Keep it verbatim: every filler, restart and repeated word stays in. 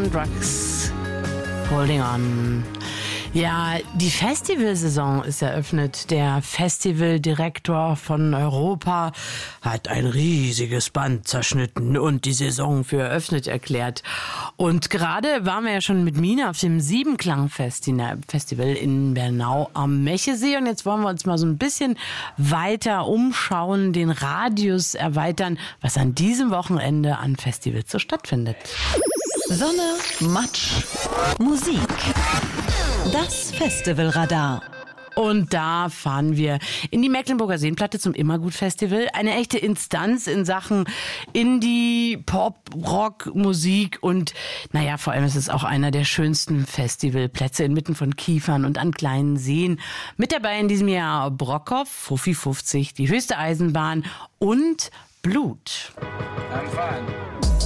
on Drugs. Holding on. Ja, die Festivalsaison ist eröffnet. Der Festivaldirektor von Europa hat ein riesiges Band zerschnitten und die Saison für eröffnet erklärt. Und gerade waren wir ja schon mit Mina auf dem Siebenklang-Festival in Bernau am Mechesee. Und jetzt wollen wir uns mal so ein bisschen weiter umschauen, den Radius erweitern, was an diesem Wochenende an Festivals so stattfindet. Sonne, Matsch, Musik. Das Festivalradar. Und da fahren wir in die Mecklenburger Seenplatte zum Immergut-Festival. Eine echte Instanz in Sachen Indie, Pop, Rock, Musik und naja, vor allem ist es auch einer der schönsten Festivalplätze inmitten von Kiefern und an kleinen Seen. Mit dabei in diesem Jahr Brockhoff, Fuffi fünfzig, die höchste Eisenbahn und Blut. I'm fine.